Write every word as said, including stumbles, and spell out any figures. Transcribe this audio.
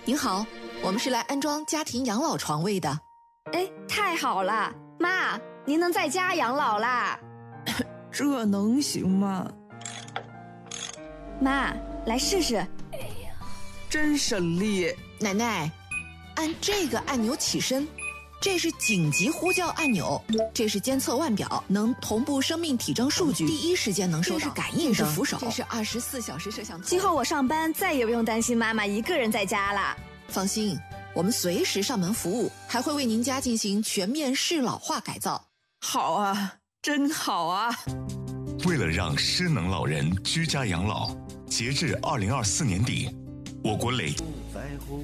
您好，我们是来安装家庭养老床位的。 哎，太好了，妈，您能在家养老啦？ 这能行吗？ 妈，来试试。 哎呀，真省力。 奶奶，按这个按钮起身，这是紧急呼叫按钮，这是监测腕表，能同步生命体征数据，第一时间能收到。这是感应灯，这是扶手，这是二十四小时摄像头。 今后我上班再也不用担心妈妈一个人在家了。 放心，我们随时上门服务，还会为您家进行全面适老化改造。 好啊，真好啊！ 为了让失能老人居家养老，截至二零二四年底，我国累